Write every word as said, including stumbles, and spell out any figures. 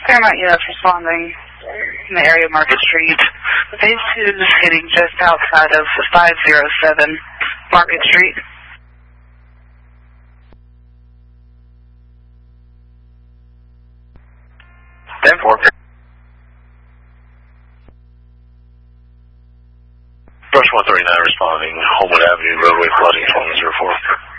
Paramount U S responding in the area of Market Street. Phase two is hitting just outside of five oh seven Market Street. ten four. Brush one thirty-nine responding, Homewood Avenue, roadway flooding, one zero four.